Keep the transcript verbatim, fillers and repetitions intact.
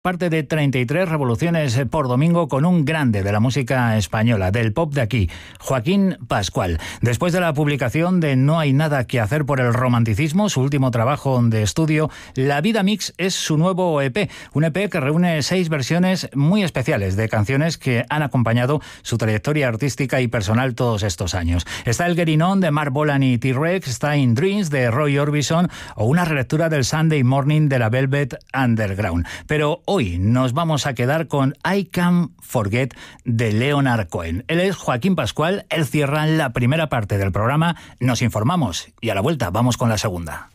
Parte de treinta y tres revoluciones por domingo con un grande de la música española, del pop de aquí, Joaquín Pascual. Después de la publicación de No hay nada que hacer por el romanticismo, su último trabajo de estudio, La Vida Mix es su nuevo E P. Un E P que reúne seis versiones muy especiales de canciones que han acompañado su trayectoria artística y personal todos estos años. Está el Getting On de Mark Bolan y T-Rex, está In Dreams de Roy Orbison o una relectura del Sunday Morning de la Velvet Underground. Pero hoy nos vamos a quedar con I Can't Forget de Leonard Cohen. Él es Joaquín Pascual, él cierra la primera parte del programa, nos informamos y a la vuelta vamos con la segunda.